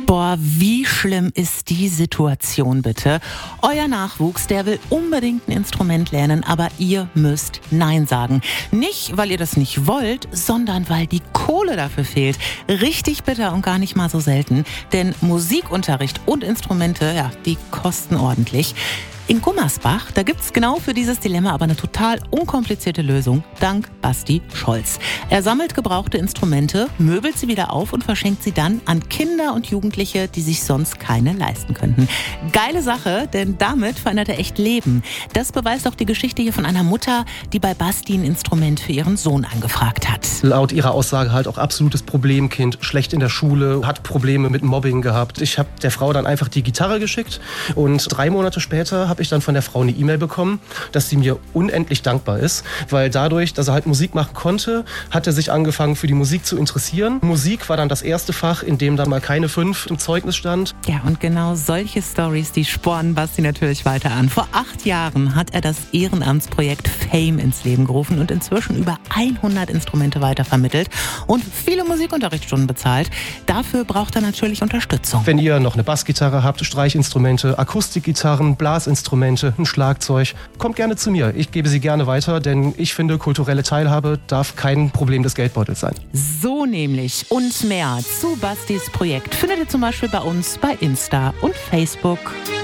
Boah, wie schlimm ist die Situation bitte? Euer Nachwuchs, der will unbedingt ein Instrument lernen, aber ihr müsst Nein sagen. Nicht, weil ihr das nicht wollt, sondern weil die Kohle dafür fehlt. Richtig bitter und gar nicht mal so selten. Denn Musikunterricht und Instrumente, ja, die kosten ordentlich. In Gummersbach, da gibt's genau für dieses Dilemma aber eine total unkomplizierte Lösung, dank Basti Scholz. Er sammelt gebrauchte Instrumente, möbelt sie wieder auf und verschenkt sie dann an Kinder und Jugendliche, die sich sonst keine leisten könnten. Geile Sache, denn damit verändert er echt Leben. Das beweist auch die Geschichte hier von einer Mutter, die bei Basti ein Instrument für ihren Sohn angefragt hat. Laut ihrer Aussage halt auch absolutes Problemkind, schlecht in der Schule, hat Probleme mit Mobbing gehabt. Ich habe der Frau dann einfach die Gitarre geschickt und 3 Monate später habe ich dann von der Frau eine E-Mail bekommen, dass sie mir unendlich dankbar ist, weil dadurch, dass er halt Musik machen konnte, hat er sich angefangen für die Musik zu interessieren. Musik war dann das erste Fach, in dem dann mal keine 5 im Zeugnis stand. Ja, und genau solche Stories, die spornen Basti natürlich weiter an. Vor 8 Jahren hat er das Ehrenamtsprojekt Fame ins Leben gerufen und inzwischen über 100 Instrumente weitervermittelt und viele Musikunterrichtsstunden bezahlt. Dafür braucht er natürlich Unterstützung. Wenn ihr noch eine Bassgitarre habt, Streichinstrumente, Akustikgitarren, Blasinstrumente, ein Schlagzeug, kommt gerne zu mir. Ich gebe sie gerne weiter, denn ich finde, kulturelle Teilhabe darf kein Problem des Geldbeutels sein. So nämlich und mehr zu Bastis Projekt findet ihr zum Beispiel bei uns bei Insta und Facebook.